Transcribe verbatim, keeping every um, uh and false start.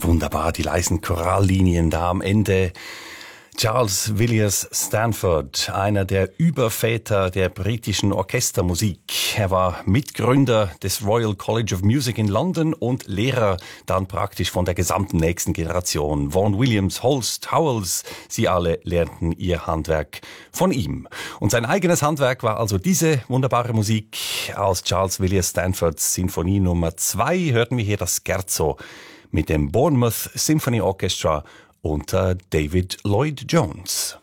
Wunderbar, die leisen Chorallinien da am Ende. Charles Villiers Stanford, einer der Überväter der britischen Orchestermusik. Er war Mitgründer des Royal College of Music in London und Lehrer dann praktisch von der gesamten nächsten Generation. Vaughan Williams, Holst, Howells, sie alle lernten ihr Handwerk von ihm. Und sein eigenes Handwerk war also diese wunderbare Musik. Aus Charles Villiers Stanfords Sinfonie Nummer zwei hörten wir hier das Scherzo mit dem Bournemouth Symphony Orchestra unter David Lloyd Jones.